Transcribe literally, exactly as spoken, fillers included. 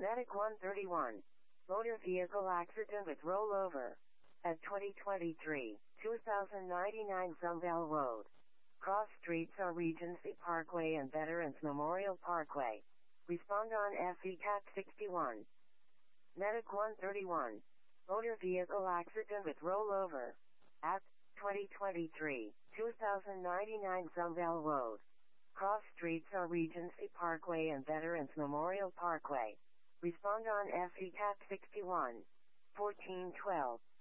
Medic one thirty-one. Motor vehicle accident with rollover. At twenty twenty-three, two thousand ninety-nine Sunvale Road. Cross streets are Regency Parkway and Veterans Memorial Parkway. Respond on F E C A T sixty-one. Medic one thirty-one. Motor vehicle accident with rollover. At twenty twenty-three, two thousand ninety-nine Sunvale Road. Cross streets are Regency Parkway and Veterans Memorial Parkway. Respond on F E C A T sixty-one. fourteen twelve.